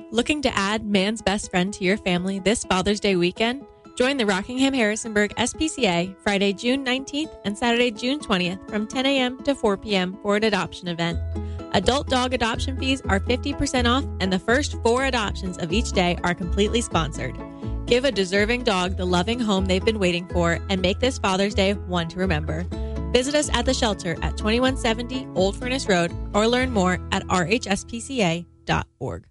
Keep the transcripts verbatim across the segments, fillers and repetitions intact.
Looking to add man's best friend to your family this Father's Day weekend? Join the Rockingham-Harrisonburg S P C A Friday, June nineteenth and Saturday, June twentieth from ten a.m. to four p.m. for an adoption event. Adult dog adoption fees are fifty percent off, and the first four adoptions of each day are completely sponsored. Give a deserving dog the loving home they've been waiting for and make this Father's Day one to remember. Visit us at the shelter at twenty-one seventy Old Furnace Road or learn more at r h s p c a dot org.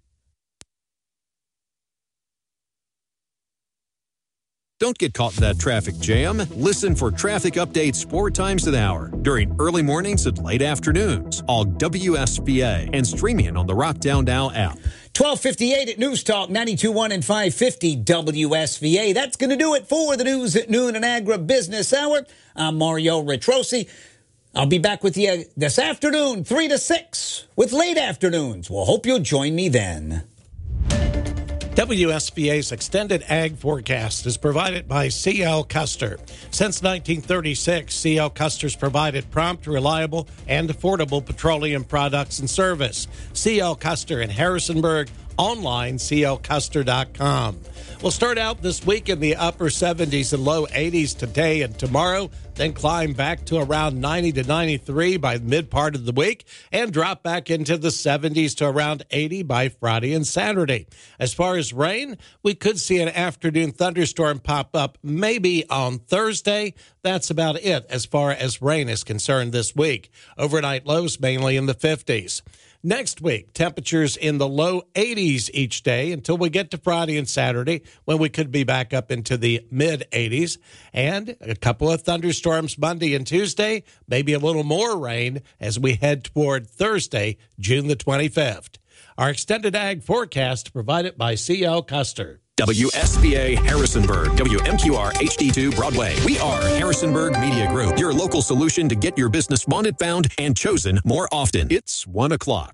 Don't get caught in that traffic jam. Listen for traffic updates four times an hour during early mornings and late afternoons. All W S B A and streaming on the Rockdown Now app. twelve fifty-eight at News Talk ninety-two point one and five fifty W S V A. That's going to do it for the News at Noon and Agribusiness Hour. I'm Mario Retrosi. I'll be back with you this afternoon, three to six, with late afternoons. We'll hope you'll join me then. W S V A's extended ag forecast is provided by C L Custer. Since nineteen thirty-six, C L Custer's provided prompt, reliable, and affordable petroleum products and service. C L Custer in Harrisonburg, online, c l custer dot com. We'll start out this week in the upper seventies and low eighties today and tomorrow, then climb back to around ninety to ninety-three by the mid part of the week and drop back into the seventies to around eighty by Friday and Saturday. As far as rain, we could see an afternoon thunderstorm pop up maybe on Thursday. That's about it as far as rain is concerned this week. Overnight lows mainly in the fifties. Next week, temperatures in the low eighties each day until we get to Friday and Saturday when we could be back up into the mid eighties. And a couple of thunderstorms Monday and Tuesday, maybe a little more rain as we head toward Thursday, June the twenty-fifth. Our extended ag forecast provided by C L Custer. W S B A Harrisonburg, W M Q R H D two Broadway. We are Harrisonburg Media Group, your local solution to get your business wanted, found, and chosen more often. It's one o'clock.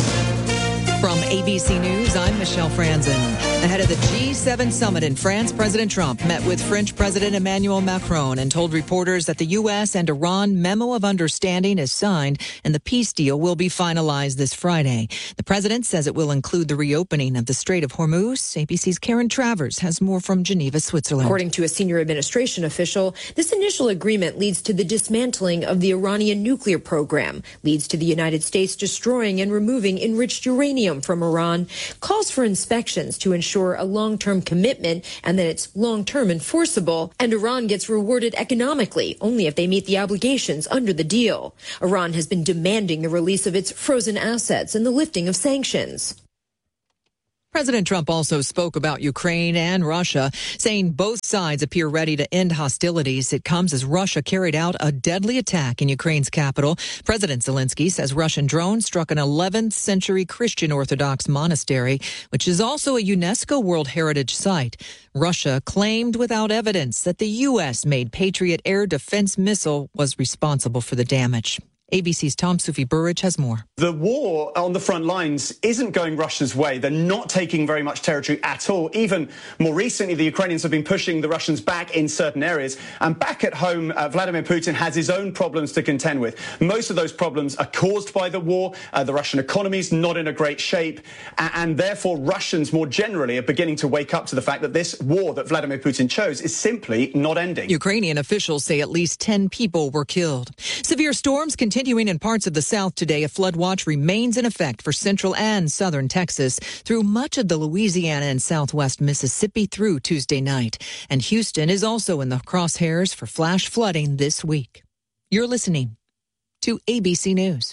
From A B C News, I'm Michelle Franzen. Ahead of the G seven summit in France, President Trump met with French President Emmanuel Macron and told reporters that the U S and Iran memo of understanding is signed and the peace deal will be finalized this Friday. The president says it will include the reopening of the Strait of Hormuz. A B C's Karen Travers has more from Geneva, Switzerland. According to a senior administration official, this initial agreement leads to the dismantling of the Iranian nuclear program, leads to the United States destroying and removing enriched uranium from Iran, calls for inspections to ensure a long-term commitment and that it's long-term enforceable, and Iran gets rewarded economically only if they meet the obligations under the deal. Iran has been demanding the release of its frozen assets and the lifting of sanctions. President Trump also spoke about Ukraine and Russia, saying both sides appear ready to end hostilities. It comes as Russia carried out a deadly attack in Ukraine's capital. President Zelensky says Russian drones struck an eleventh century Christian Orthodox monastery, which is also a UNESCO World Heritage Site. Russia claimed without evidence that the U S made Patriot air defense missile was responsible for the damage. A B C's Tom Sufi Burridge has more. The war on the front lines isn't going Russia's way. They're not taking very much territory at all. Even more recently, the Ukrainians have been pushing the Russians back in certain areas. And back at home, uh, Vladimir Putin has his own problems to contend with. Most of those problems are caused by the war. Uh, the Russian economy is not in a great shape. And, and therefore, Russians more generally are beginning to wake up to the fact that this war that Vladimir Putin chose is simply not ending. Ukrainian officials say at least ten people were killed. Severe storms continue. Continuing in parts of the South today, a flood watch remains in effect for central and southern Texas through much of the Louisiana and southwest Mississippi through Tuesday night. And Houston is also in the crosshairs for flash flooding this week. You're listening to A B C News.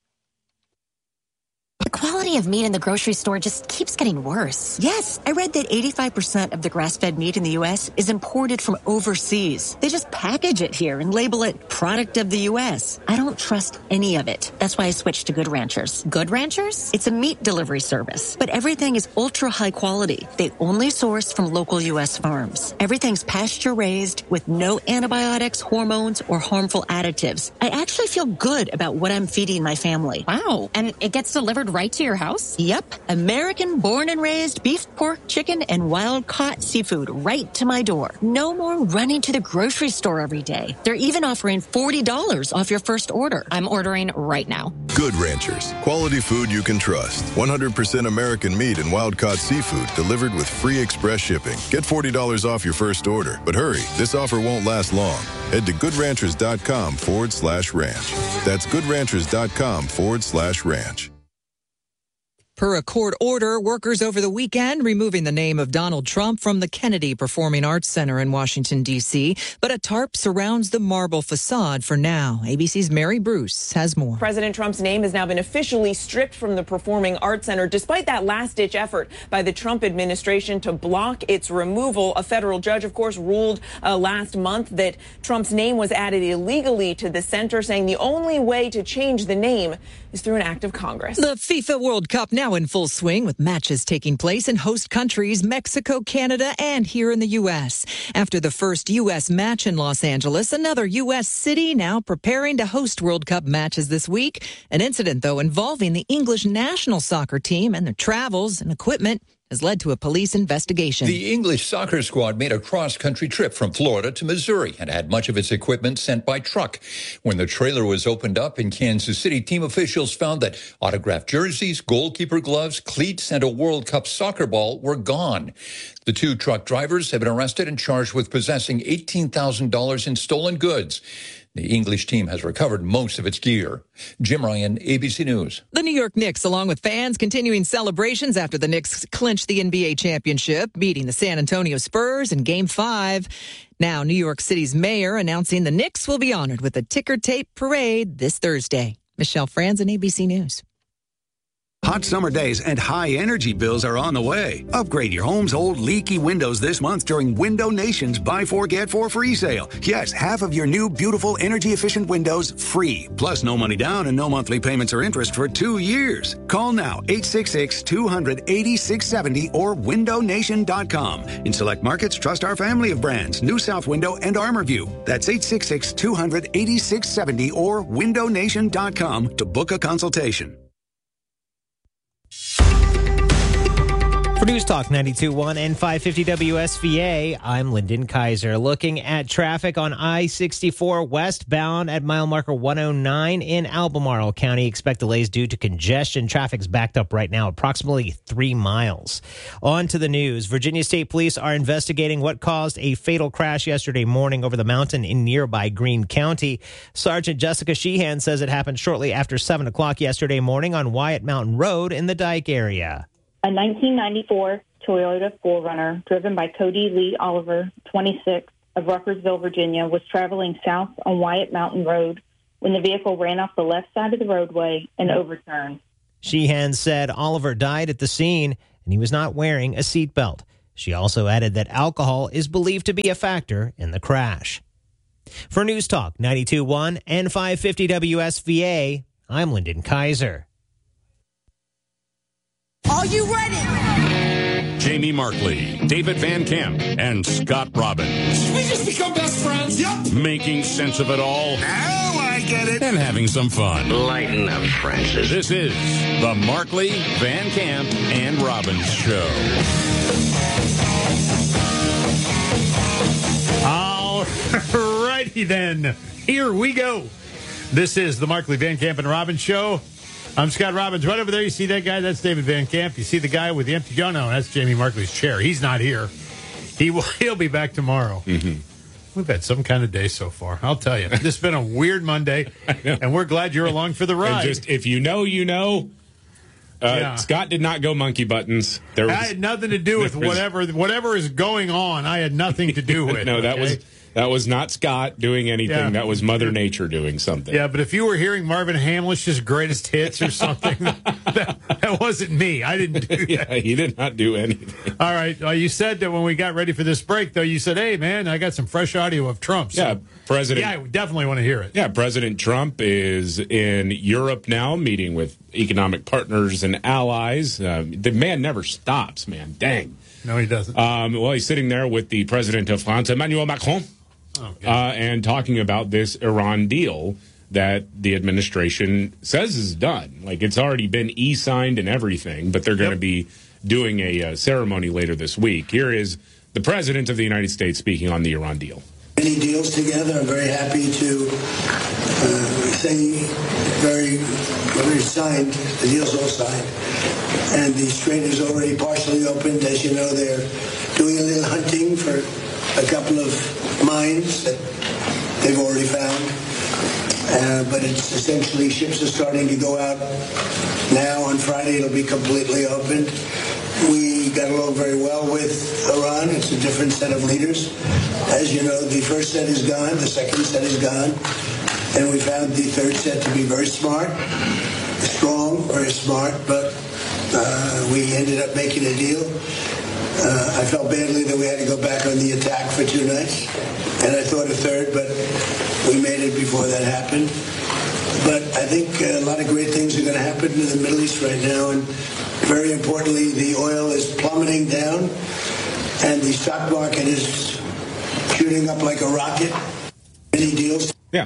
The quality of meat in the grocery store just keeps getting worse. Yes, I read that eighty-five percent of the grass-fed meat in the U S is imported from overseas. They just package it here and label it product of the U S. I don't trust any of it. That's why I switched to Good Ranchers. Good Ranchers? It's a meat delivery service, but everything is ultra high quality. They only source from local U S farms. Everything's pasture-raised with no antibiotics, hormones, or harmful additives. I actually feel good about what I'm feeding my family. Wow, and it gets delivered right to your your house? Yep. American born and raised beef, pork, chicken, and wild-caught seafood right to my door. No more running to the grocery store every day. They're even offering forty dollars off your first order. I'm ordering right now. Good Ranchers. Quality food you can trust. one hundred percent American meat and wild-caught seafood delivered with free express shipping. Get forty dollars off your first order. But hurry, this offer won't last long. Head to goodranchers.com forward slash ranch. That's goodranchers.com forward slash ranch. Per a court order, workers over the weekend removing the name of Donald Trump from the Kennedy Performing Arts Center in Washington, D C, but a tarp surrounds the marble facade for now. A B C's Mary Bruce has more. President Trump's name has now been officially stripped from the Performing Arts Center, despite that last-ditch effort by the Trump administration to block its removal. A federal judge, of course, ruled uh, last month that Trump's name was added illegally to the center, saying the only way to change the name is through an act of Congress. The FIFA World Cup now in full swing, with matches taking place in host countries Mexico, Canada, and here in the U S. After the first U S match in Los Angeles, another U S city now preparing to host World Cup matches this week. An incident, though, involving the English national soccer team and their travels and equipment has led to a police investigation. The English soccer squad made a cross-country trip from Florida to Missouri and had much of its equipment sent by truck. When the trailer was opened up in Kansas City, team officials found that autographed jerseys, goalkeeper gloves, cleats, and a World Cup soccer ball were gone. The two truck drivers have been arrested and charged with possessing eighteen thousand dollars in stolen goods. The English team has recovered most of its gear. Jim Ryan, A B C News. The New York Knicks, along with fans, continuing celebrations after the Knicks clinched the N B A championship, beating the San Antonio Spurs in Game five. Now, New York City's mayor announcing the Knicks will be honored with a ticker tape parade this Thursday. Michelle Franzen, A B C News. Hot summer days and high energy bills are on the way. Upgrade your home's old leaky windows this month during Window Nation's Buy Four, Get Four free sale. Yes, half of your new, beautiful, energy-efficient windows free. Plus, no money down and no monthly payments or interest for two years. Call now, eight six six, two hundred, eighty-six seventy or window nation dot com. In select markets, trust our family of brands, New South Window and Armorview. That's eight six six, two hundred, eighty-six seventy or window nation dot com to book a consultation. For News Talk ninety-two point one and five fifty W S V A, I'm Lyndon Kaiser. Looking at traffic on I sixty-four westbound at mile marker one oh nine in Albemarle County. Expect delays due to congestion. Traffic's backed up right now, approximately three miles. On to the news. Virginia State Police are investigating what caused a fatal crash yesterday morning over the mountain in nearby Greene County. Sergeant Jessica Sheehan says it happened shortly after seven o'clock yesterday morning on Wyatt Mountain Road in the Dike area. A nineteen ninety-four Toyota four runner driven by Cody Lee Oliver, twenty-six, of Ruckersville, Virginia, was traveling south on Wyatt Mountain Road when the vehicle ran off the left side of the roadway and overturned. Sheehan said Oliver died at the scene and he was not wearing a seatbelt. She also added that alcohol is believed to be a factor in the crash. For News Talk ninety-two point one and five fifty W S V A, I'm Lyndon Kaiser. Are you ready? Jamie Markley, David Van Camp, and Scott Robbins. We just become best friends. Yep. Making sense of it all. Now I get it. And having some fun. Lighten up, Francis. This is the Markley, Van Camp, and Robbins Show. All righty then. Here we go. This is the Markley, Van Camp, and Robbins Show. I'm Scott Robbins. Right over there, you see that guy? That's David Van Camp. You see the guy with the empty... Oh, no, that's Jamie Markley's chair. He's not here. He will, he'll be back tomorrow. Mm-hmm. We've had some kind of day so far. I'll tell you. This has been a weird Monday, and we're glad you're along for the ride. And just, if you know, you know. Uh, yeah. Scott did not go monkey buttons. There was, I had nothing to do with whatever whatever is going on. I had nothing to do with. No, that okay? was... That was not Scott doing anything. Yeah. That was Mother Nature doing something. Yeah, but if you were hearing Marvin Hamlish's greatest hits or something, that, that wasn't me. I didn't do that. Yeah, he did not do anything. All right. Uh, you said that when we got ready for this break, though, you said, hey, man, I got some fresh audio of Trump. So, yeah, President. Yeah, I definitely want to hear it. Yeah, President Trump is in Europe now, meeting with economic partners and allies. Uh, the man never stops, man. Dang. No, he doesn't. Um, well, he's sitting there with the president of France, Emmanuel Macron. Oh, uh, and talking about this Iran deal that the administration says is done. Like, it's already been e-signed and everything, but they're going to yep. be doing a uh, ceremony later this week. Here is the President of the United States speaking on the Iran deal. Many deals together. I'm very happy to uh, say very, very signed. The deal's all signed. And the strait is already partially opened. As you know, they're doing a little hunting for a couple of mines that they've already found. Uh, but it's essentially ships are starting to go out now. On Friday, it'll be completely opened. We got along very well with Iran. It's a different set of leaders. As you know, the first set is gone. The second set is gone. And we found the third set to be very smart, strong, very smart. But uh, we ended up making a deal. Uh, I felt badly that we had to go back on the attack for two nights. And I thought a third, but we made it before that happened. But I think a lot of great things are going to happen in the Middle East right now. And very importantly, the oil is plummeting down, and the stock market is shooting up like a rocket. Many deals. Yeah.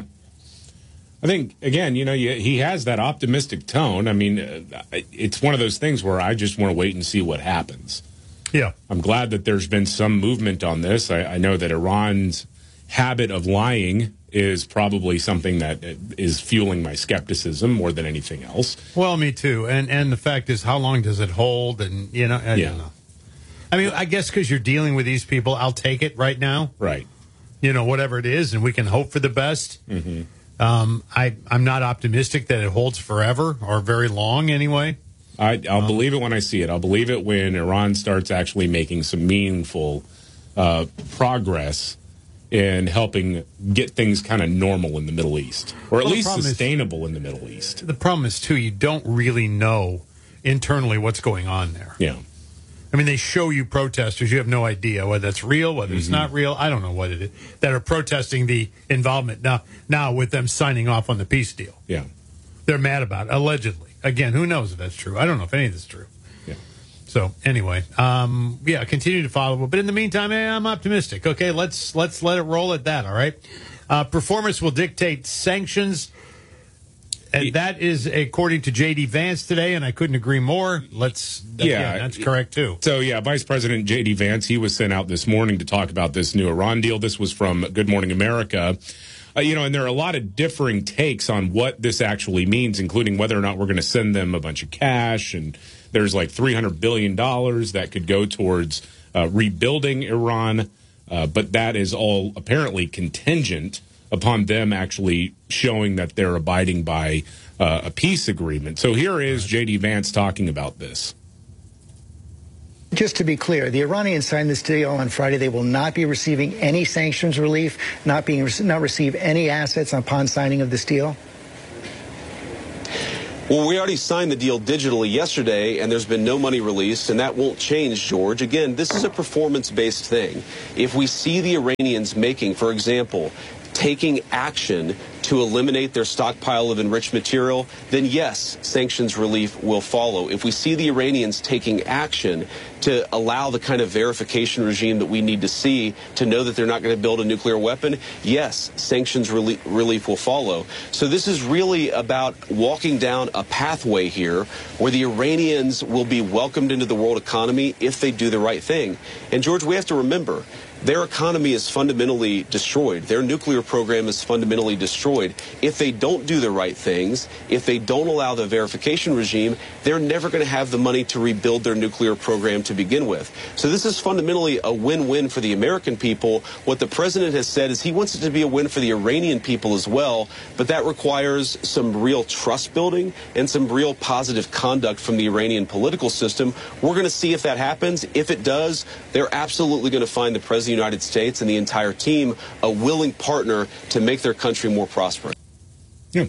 I think, again, you know, he has that optimistic tone. I mean, it's one of those things where I just want to wait and see what happens. Yeah. I'm glad that there's been some movement on this. I, I know that Iran's habit of lying is probably something that is fueling my skepticism more than anything else. Well, me too. And and the fact is, how long does it hold? And, you know, I yeah. don't know. I mean, I guess because you're dealing with these people, I'll take it right now. Right. You know, whatever it is, and we can hope for the best. Mm-hmm. Um, I, I'm not optimistic that it holds forever or very long anyway. I, I'll um, believe it when I see it. I'll believe it when Iran starts actually making some meaningful uh, progress in helping get things kind of normal in the Middle East, or at well, least sustainable is, in the Middle East. The problem is, too, you don't really know internally what's going on there. Yeah. I mean, they show you protesters. You have no idea whether that's real, whether mm-hmm. it's not real. I don't know what it is, that are protesting the involvement now, now with them signing off on the peace deal. Yeah. They're mad about it, allegedly. Again, who knows if that's true? I don't know if any of this is true. Yeah. So anyway, um, yeah, continue to follow. But in the meantime, hey, I'm optimistic. Okay, let's let's let it roll at that. All right. Uh, performance will dictate sanctions, and that is according to J D Vance today. And I couldn't agree more. Let's yeah, again, that's correct too. So yeah, Vice President J D Vance, he was sent out this morning to talk about this new Iran deal. This was from Good Morning America. Uh, you know, and there are a lot of differing takes on what this actually means, including whether or not we're going to send them a bunch of cash. And there's like three hundred billion dollars that could go towards uh, rebuilding Iran. Uh, but that is all apparently contingent upon them actually showing that they're abiding by uh, a peace agreement. So here is J D Vance talking about this. Just to be clear, the Iranians signed this deal on Friday. They will not be receiving any sanctions relief, not being not receive any assets upon signing of this deal. Well, we already signed the deal digitally yesterday, and there's been no money released, and that won't change, George. Again, this is a performance-based thing. If we see the Iranians making, for example, taking action to eliminate their stockpile of enriched material, then yes, sanctions relief will follow. If we see the Iranians taking action to allow the kind of verification regime that we need to see to know that they're not going to build a nuclear weapon, yes, sanctions relief, relief will follow. So this is really about walking down a pathway here where the Iranians will be welcomed into the world economy if they do the right thing. And George, we have to remember, their economy is fundamentally destroyed. Their nuclear program is fundamentally destroyed. If they don't do the right things, if they don't allow the verification regime, they're never going to have the money to rebuild their nuclear program to begin with. So this is fundamentally a win-win for the American people. What the president has said is he wants it to be a win for the Iranian people as well, but that requires some real trust building and some real positive conduct from the Iranian political system. We're going to see if that happens. If it does, they're absolutely going to find the president of the United States and the entire team a willing partner to make their country more prosperous. Yeah.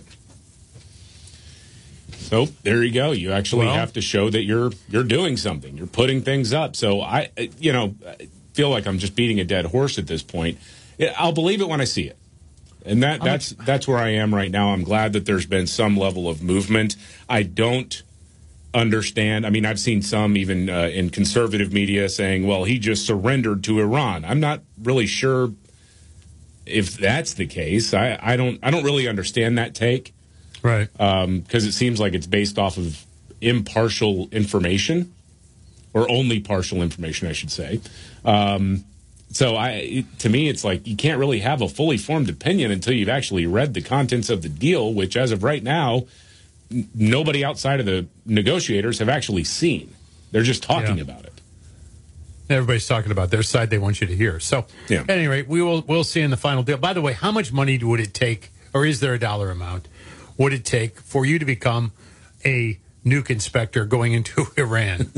So there you go. You actually well, have to show that you're you're doing something. You're putting things up. So I, you know, feel like I'm just beating a dead horse at this point. I'll believe it when I see it, and that that's that's where I am right now. I'm glad that there's been some level of movement. I don't understand. I mean, I've seen some even uh, in conservative media saying, well, he just surrendered to Iran. I'm not really sure if that's the case, I, I don't I don't really understand that take. Right. Um, because it seems like it's based off of impartial information, or only partial information, I should say. Um, so I, to me, it's like you can't really have a fully formed opinion until you've actually read the contents of the deal, which as of right now, n- nobody outside of the negotiators have actually seen. They're just talking Yeah. about it. Everybody's talking about their side they want you to hear. So, Yeah. at any rate, we will we'll see in the final deal. By the way, how much money would it take, or is there a dollar amount, would it take for you to become a nuke inspector going into Iran?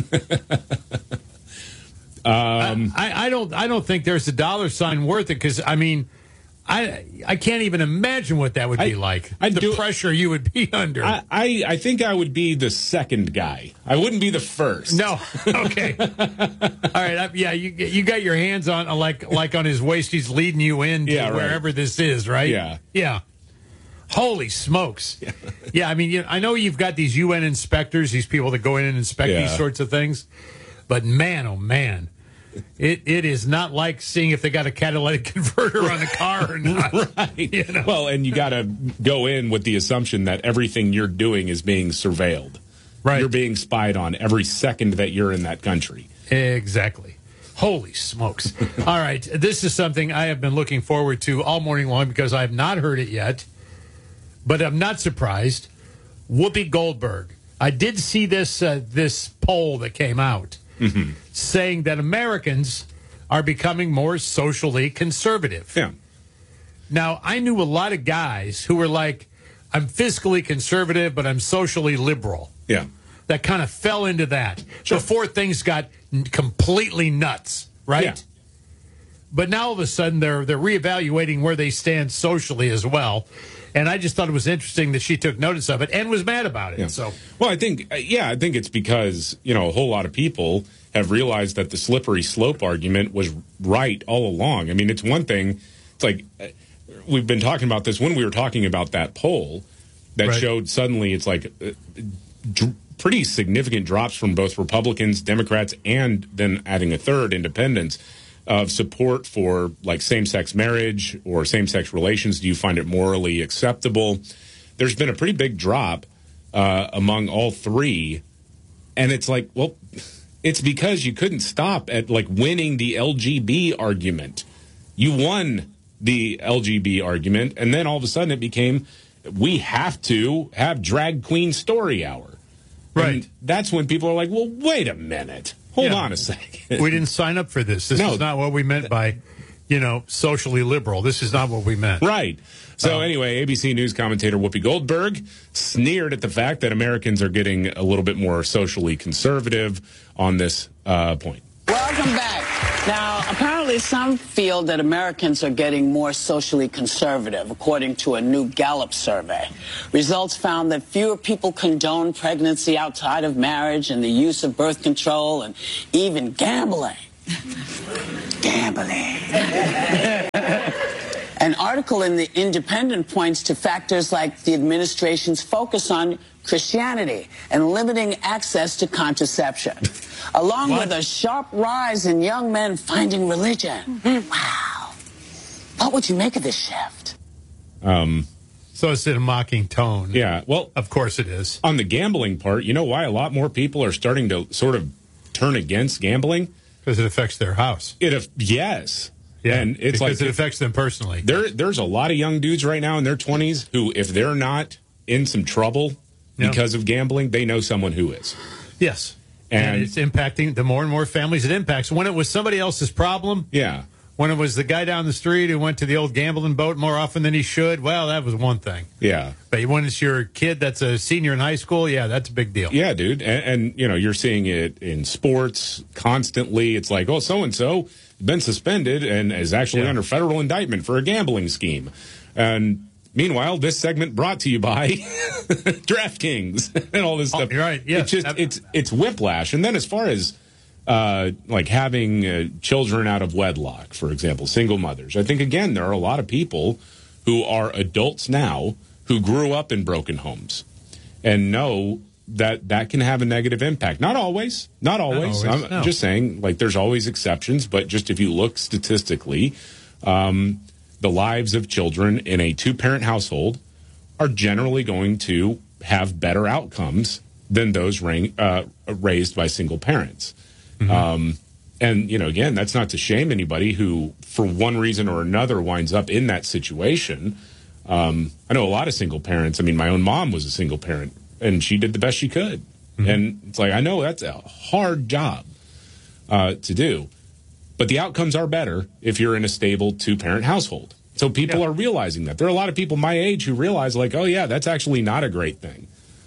um, I, I don't I don't think there's a dollar sign worth it, because, I mean, I I can't even imagine what that would be I- like. I the do- pressure you would be under. I, I, I think I would be the second guy. I wouldn't be the first. No. Okay. All right. I, yeah, you you got your hands on like like on his waist. He's leading you in to Yeah, right. wherever this is, right? Yeah. Yeah. Holy smokes. Yeah. yeah I mean, you, I know you've got these U N inspectors, these people that go in and inspect Yeah. these sorts of things, but man, oh man, it it is not like seeing if they got a catalytic converter on the car or not. Right. You know? Well, and you got to go in with the assumption that everything you're doing is being surveilled. Right. You're being spied on every second that you're in that country. Exactly. Holy smokes. All right. This is something I have been looking forward to all morning long because I have not heard it yet, but I'm not surprised. Whoopi Goldberg. I did see this uh, this poll that came out Mm-hmm. saying that Americans are becoming more socially conservative. Yeah. Now, I knew a lot of guys who were like, I'm fiscally conservative, but I'm socially liberal. Yeah. That kind of fell into that before things got n- completely nuts, right? Yeah. But now all of a sudden they're they're reevaluating where they stand socially as well. And I just thought it was interesting that she took notice of it and was mad about it. Yeah. So, well, I think, uh, yeah, I think it's because, you know, a whole lot of people have realized that the slippery slope argument was right all along. I mean, it's one thing, it's like, uh, we've been talking about this when we were talking about that poll that Right. showed suddenly it's like uh, dr- pretty significant drops from both Republicans, Democrats, and then adding a third, independents, of support for like same-sex marriage or same-sex relations. Do you find it morally acceptable? There's been a pretty big drop uh, among all three. And it's like, well, it's because you couldn't stop at like winning the L G B argument. You won the L G B argument, and then all of a sudden it became, we have to have drag queen story hour. Right. And that's when people are like, well, wait a minute. Hold Yeah. on a second. we didn't sign up for this. This No. is not what we meant by, you know, socially liberal. This is not what we meant. Right. So Um, anyway, A B C News commentator Whoopi Goldberg sneered at the fact that Americans are getting a little bit more socially conservative on this uh, point. Welcome back. Now, apparently some feel that Americans are getting more socially conservative, according to a new Gallup survey. Results found that fewer people condone pregnancy outside of marriage and the use of birth control and even gambling. Gambling. An article in The Independent points to factors like the administration's focus on Christianity and limiting access to contraception, along What? with a sharp rise in young men finding religion. Wow. What would you make of this shift? Um, So it's in a mocking tone. yeah, well, Of course it is. on the gambling part, you know why a lot more people are starting to sort of turn against gambling? Because it affects their house. It af- yes. Yeah, and it's because like it affects them personally. there there's a lot of young dudes right now in their twenties who, if they're not in some trouble Yeah. because of gambling, they know someone who is. Yes. And, And- it's impacting the more and more families it impacts. When it was somebody else's problem, Yeah. when it was the guy down the street who went to the old gambling boat more often than he should, well, that was one thing. Yeah. But when it's your kid that's a senior in high school, yeah, that's a big deal. Yeah, dude. And, and, you know, you're seeing it in sports constantly. It's like, oh, so-and-so been suspended and is actually Yeah. under federal indictment for a gambling scheme. And meanwhile, this segment brought to you by DraftKings and all this Oh, stuff. you're right, yes. It's just, it's, it's whiplash. And then as far as, uh, like having uh, children out of wedlock, for example, single mothers, I think, again, there are a lot of people who are adults now who grew up in broken homes and know that that can have a negative impact. Not always. Not always. always, I'm no. just saying, like, there's always exceptions, but just if you look statistically, um, the lives of children in a two-parent household are generally going to have better outcomes than those ra- uh, raised by single parents. Mm-hmm. Um, and, you know, again, that's not to shame anybody who, for one reason or another, winds up in that situation. Um, I know a lot of single parents. I mean, my own mom was a single parent, and she did the best she could. Mm-hmm. And it's like, I know that's a hard job uh, to do. But the outcomes are better if you're in a stable two-parent household. So people yeah. are realizing that. There are a lot of people my age who realize, like, oh, yeah, that's actually not a great thing.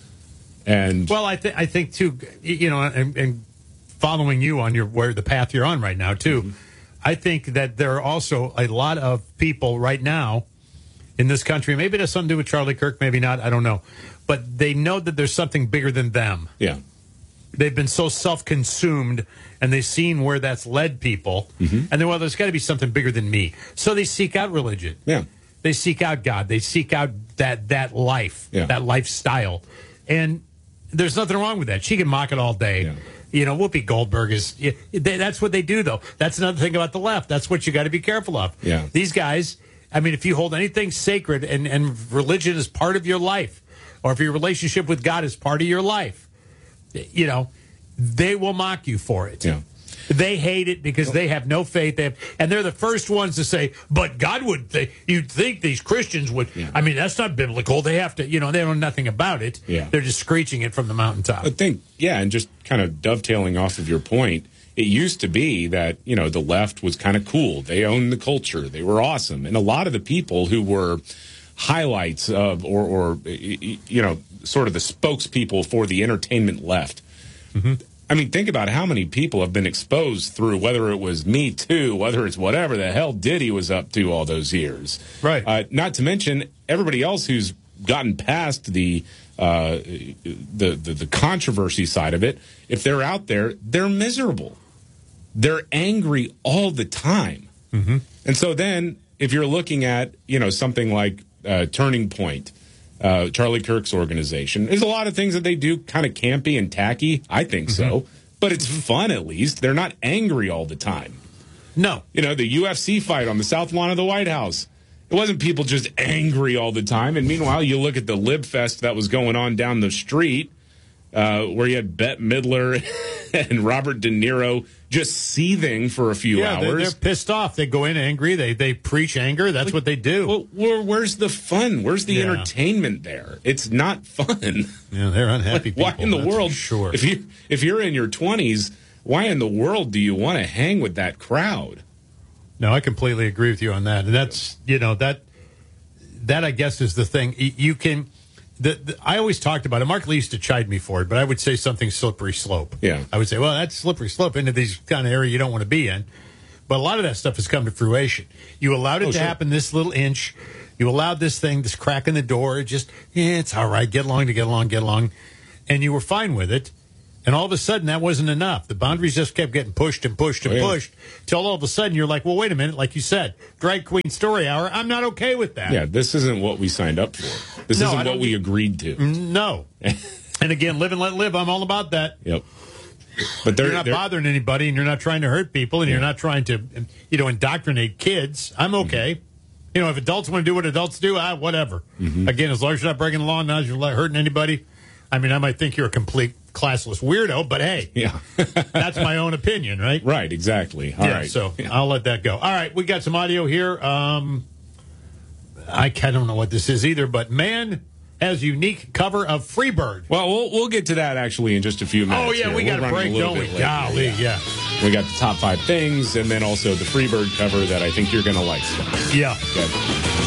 And well, I, th- I think, too, you know, and, and following you on your where the path you're on right now, too, mm-hmm. I think that there are also a lot of people right now in this country, maybe it has something to do with Charlie Kirk, maybe not, I don't know, but they know that there's something bigger than them. Yeah. They've been so self-consumed, and they've seen where that's led people. Mm-hmm. And then, well, there's got to be something bigger than me. So they seek out religion. Yeah. They seek out God. They seek out that that life, yeah. that lifestyle. And there's nothing wrong with that. She can mock it all day. Yeah. You know, Whoopi Goldberg is, they, that's what they do, though. That's another thing about the left. That's what you got to be careful of. Yeah. These guys, I mean, if you hold anything sacred and, and religion is part of your life, or if your relationship with God is part of your life, you know, they will mock you for it. Yeah. They hate it because they have no faith. They have, and they're the first ones to say, but God would, th- you'd think these Christians would, yeah. I mean, that's not biblical. They have to, you know, they know nothing about it. Yeah. They're just screeching it from the mountaintop. I think, yeah, and just kind of dovetailing off of your point, it used to be that, you know, the left was kind of cool. They owned the culture. They were awesome. And a lot of the people who were highlights of, or, or you know, sort of the spokespeople for the entertainment left. Mm-hmm. I mean, think about how many people have been exposed through, whether it was Me Too, whether it's whatever the hell Diddy was up to all those years. Right. Uh, not to mention everybody else who's gotten past the, uh, the, the the controversy side of it. If they're out there, they're miserable. They're angry all the time. Mm-hmm. And so then if you're looking at, you know, something like uh, Turning Point, Uh, Charlie Kirk's organization. There's a lot of things that they do kind of campy and tacky. I think mm-hmm. so. But it's fun, at least. They're not angry all the time. No. You know, the U F C fight on the South Lawn of the White House. It wasn't people just angry all the time. And meanwhile, you look at the Lib Fest that was going on down the street, uh, where you had Bette Midler and Robert De Niro just seething for a few yeah, hours. They're, they're pissed off. They go in angry. They they preach anger. That's like, what they do. Well, where, where's the fun? Where's the yeah. entertainment there? It's not fun. Yeah, they're unhappy like, people. Why in the world? Sure. If you if you're in your twenties, why in the world do you want to hang with that crowd? No, I completely agree with you on that. And that's you know that that I guess is the thing. You can. The, the, I always talked about it. Mark Lee used to chide me for it, but I would say something slippery slope. Yeah. I would say, well, that's slippery slope into these kind of area you don't want to be in. But a lot of that stuff has come to fruition. You allowed it oh, to sure. happen this little inch. You allowed this thing, this crack in the door. It just, yeah, it's all right. Get along to get along, get along. And you were fine with it. And all of a sudden, that wasn't enough. The boundaries just kept getting pushed and pushed and oh, yeah. pushed till all of a sudden you're like, well, wait a minute. Like you said, Drag Queen Story Hour. I'm not okay with that. Yeah, this isn't what we signed up for. This no, isn't what we agreed to. No. And again, live and let live. I'm all about that. Yep. But you're not bothering anybody, and you're not trying to hurt people, and yeah. you're not trying to, you know, indoctrinate kids. I'm okay. Mm-hmm. You know, if adults want to do what adults do, ah, whatever. Mm-hmm. Again, as long as you're not breaking the law, not as you're hurting anybody. I mean, I might think you're a complete classless weirdo, but hey, yeah, that's my own opinion, right? Right, exactly. All yeah, right. So yeah. I'll let that go. All right, we got some audio here. Um, I, I don't know what this is either, but man has unique cover of Freebird. Well, we'll we'll get to that actually in just a few minutes. Oh yeah, here. we got we'll a break, don't we? Golly, yeah. yeah. We got the top five things, and then also the Freebird cover that I think you're going to like. Yeah. Okay.